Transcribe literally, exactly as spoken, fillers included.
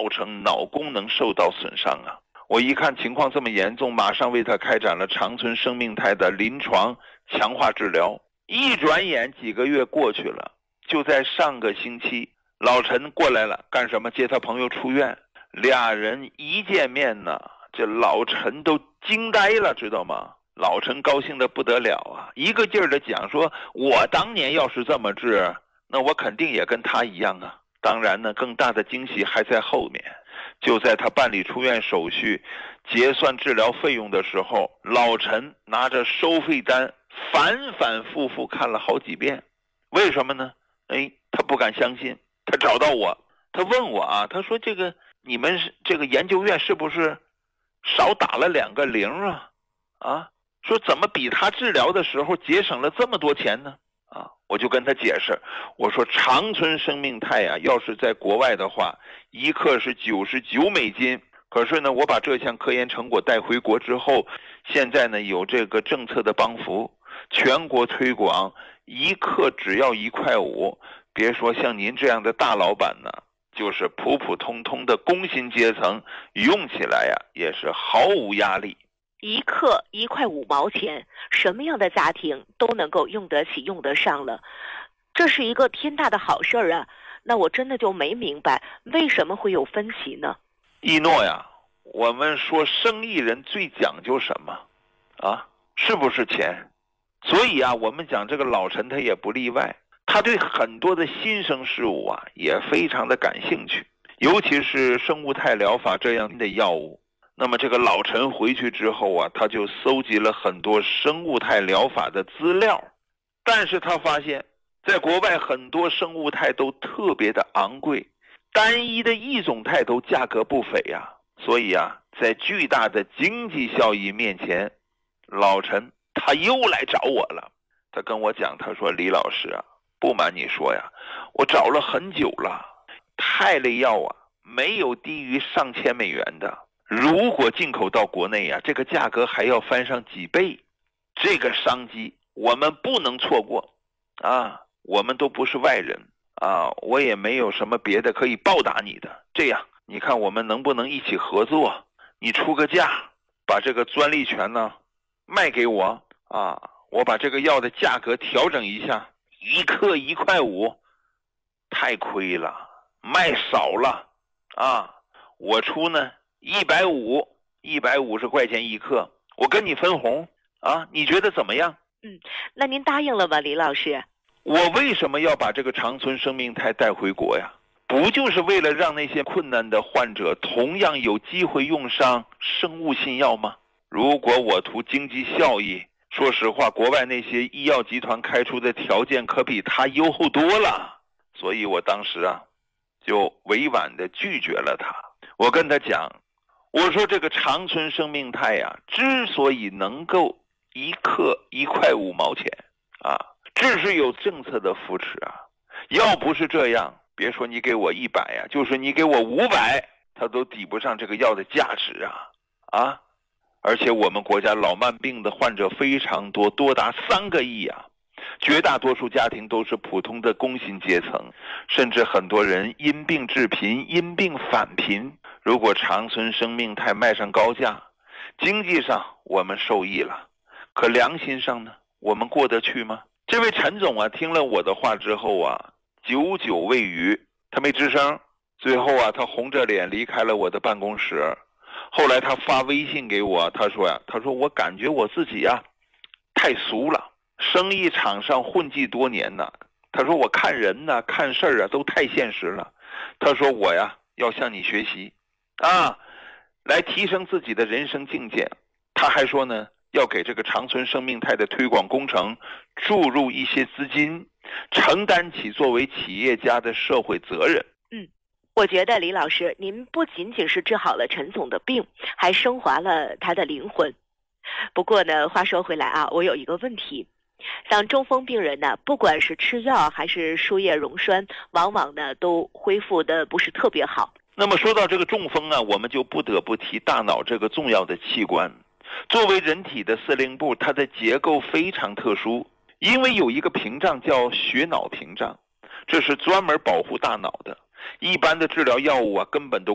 造成脑功能受到损伤啊。我一看情况这么严重，马上为他开展了长春生命态的临床强化治疗。一转眼几个月过去了，就在上个星期，老陈过来了，干什么？接他朋友出院。俩人一见面呢，这老陈都惊呆了，知道吗？老陈高兴得不得了啊，一个劲儿的讲说，我当年要是这么治，那我肯定也跟他一样啊。当然呢，更大的惊喜还在后面。就在他办理出院手续、结算治疗费用的时候，老陈拿着收费单反反复复看了好几遍。为什么呢？哎，他不敢相信。他找到我，他问我啊，他说这个你们这个研究院是不是少打了两个零啊？啊，说怎么比他治疗的时候节省了这么多钱呢？啊，我就跟他解释，我说长春生命态啊，要是在国外的话，一克是九十九美金。可是呢，我把这项科研成果带回国之后，现在呢有这个政策的帮扶，全国推广，一克只要一块五。别说像您这样的大老板呢，就是普普通通的工薪阶层，用起来呀、啊、也是毫无压力。 一克一块五毛钱，什么样的家庭都能够用得起用得上了，这是一个天大的好事儿啊！那我真的就没明白为什么会有分歧呢？ 一诺呀，我们说生意人最讲究什么啊？是不是钱？所以啊，我们讲这个老陈他也不例外，他对很多的新生事物啊也非常的感兴趣，尤其是生物态疗法这样的药物。那么这个老陈回去之后啊，他就搜集了很多生物态疗法的资料，但是他发现在国外很多生物态都特别的昂贵，单一的异种态都价格不菲呀、啊。所以啊，在巨大的经济效益面前，老陈他又来找我了。他跟我讲，他说李老师啊，不瞒你说呀，我找了很久了，肽类药啊没有低于上千美元的，如果进口到国内啊，这个价格还要翻上几倍。这个商机我们不能错过啊！我们都不是外人啊，我也没有什么别的可以报答你的。这样，你看我们能不能一起合作？你出个价，把这个专利权呢卖给我啊！我把这个药的价格调整一下，一克一块五，太亏了，卖少了啊！我出呢一百五，一百五十块钱一克，我跟你分红啊！你觉得怎么样？ 嗯，那您答应了吗，李老师？ 我为什么要把这个长春生命态带回国呀？不就是为了让那些困难的患者同样有机会用上生物新药吗？如果我图经济效益，说实话，国外那些医药集团开出的条件可比他优厚多了。所以我当时啊，就委婉地拒绝了他。我跟他讲，我说这个长春生命态呀、啊，之所以能够一克一块五毛钱啊，这是有政策的扶持啊。要不是这样，别说你给我一百呀，就是你给我五百，它都抵不上这个药的价值啊啊！而且我们国家老慢病的患者非常多，多达三个亿啊。绝大多数家庭都是普通的工薪阶层，甚至很多人因病致贫，因病返贫。如果长春生命态卖上高价，经济上我们受益了，可良心上呢，我们过得去吗？这位陈总啊，听了我的话之后啊，久久未语，他没吱声。最后啊，他红着脸离开了我的办公室。后来他发微信给我，他说呀、啊，他说我感觉我自己啊太俗了，生意场上混迹多年呢。他说我看人呢、看事儿啊都太现实了。他说我呀要向你学习啊，来提升自己的人生境界。他还说呢，要给这个长春生命态的推广工程注入一些资金，承担起作为企业家的社会责任。 嗯，我觉得李老师，您不仅仅是治好了陈总的病，还升华了他的灵魂。不过呢，话说回来啊，我有一个问题，像中风病人呢，不管是吃药还是输液溶栓，往往呢都恢复的不是特别好。 那么说到这个中风啊，我们就不得不提大脑这个重要的器官。作为人体的司令部，它的结构非常特殊，因为有一个屏障叫血脑屏障，这是专门保护大脑的。一般的治疗药物啊，根本都